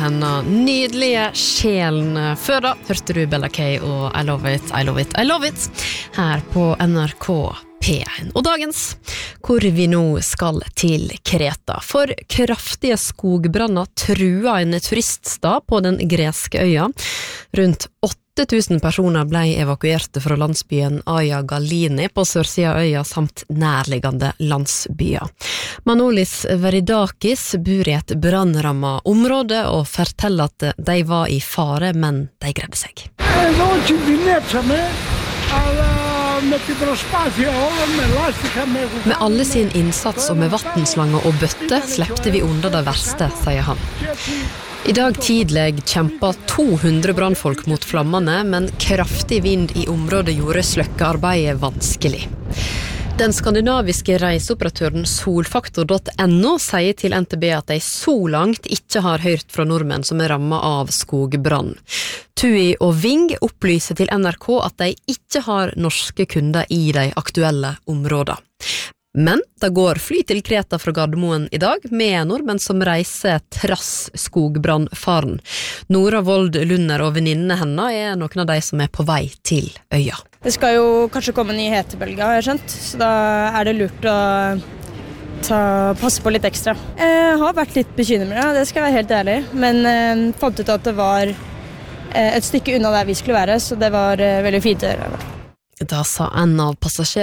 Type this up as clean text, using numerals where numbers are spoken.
denne nydelige sjelen. Før da hørte du Bella K og I Love It, I Love It, I Love It her på NRK P1. Og dagens, hvor vi nå skal til Kreta. For kraftige skogbranner trua en turiststad på den greske øya. Rundt 8000 personer ble evakuerte fra landsbyen Aia Galini på sørsida av øya samt nærliggende landsbyer. Manolis Veridakis bor i et brannrammet område og forteller at de var i fare, men de greide seg. Med alle sin innsats og med vattenslanger og bøtte slepte vi unna det verste, sier han. I dag tidlig kjempet 200 brannfolk mot flammene, men kraftig vind i området gjorde sløkkearbeidet vanskelig. Den skandinaviske reiseoperatøren Solfaktor.no sier til NTB at de så langt ikke har hørt fra nordmenn som rammet av skogbrann. TUI og Ving opplyser til NRK at de ikke har norske kunder i de aktuelle områdene. Men det går fly til Kreta fra Gardermoen i dag, med nordmenn som reiser trass skogbrannfaren. Nora Vold Lunder og venninnene henne er noen av de som er på vei til øya. Det skal jo kanskje komme en ny hetebølge, har jeg skjønt, så da er det lurt å passe på litt ekstra. Jeg har vært litt bekymret, det skal jeg være helt ærlig, men fant ut at det var et stykke unna der vi skulle være, så det var veldig fint å gjøre. Da sa en av passasjerene